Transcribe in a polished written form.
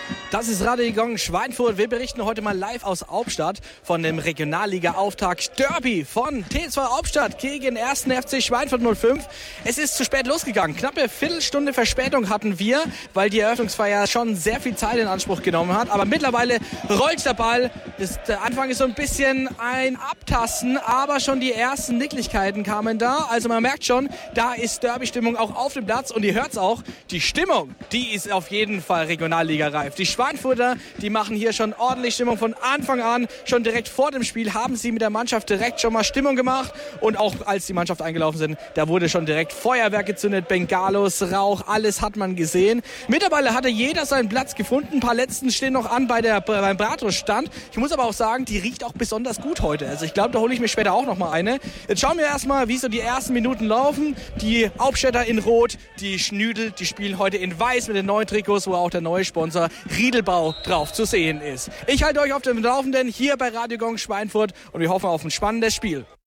Das ist Radio Gong Schweinfurt. Wir berichten heute mal live aus Hauptstadt von dem Regionalliga-Auftakt Derby von T2 Hauptstadt gegen 1. FC Schweinfurt 05. Es ist zu spät losgegangen. Knappe Viertelstunde Verspätung hatten wir, weil die Eröffnungsfeier schon sehr viel Zeit in Anspruch genommen hat. Aber mittlerweile rollt der Ball. Der Anfang ist so ein bisschen ein Abtasten, aber schon die ersten Nicklichkeiten kamen da. Also man merkt schon, da ist Derby-Stimmung auch auf dem Platz. Und ihr hört es auch, die Stimmung, die ist auf jeden Fall Regionalliga-reif. Die Schweinfurter, die machen hier schon ordentlich Stimmung von Anfang an. Schon direkt vor dem Spiel haben sie mit der Mannschaft direkt schon mal Stimmung gemacht. Und auch als die Mannschaft eingelaufen sind, da wurde schon direkt Feuerwerk gezündet, Bengalos, Rauch, alles hat man gesehen. Mittlerweile hatte jeder seinen Platz gefunden. Ein paar Letzten stehen noch an beim Bratwurststand. Ich muss aber auch sagen, die riecht auch besonders gut heute. Also ich glaube, da hole ich mir später auch noch mal eine. Jetzt schauen wir erstmal, wie so die ersten Minuten laufen. Die Hauptstädter in Rot, die Schnüdel, die spielen heute in Weiß mit den neuen Trikots, wo auch der neue Sponsor Riedelbau drauf zu sehen ist. Ich halte euch auf dem Laufenden hier bei Radio Gong Schweinfurt und wir hoffen auf ein spannendes Spiel.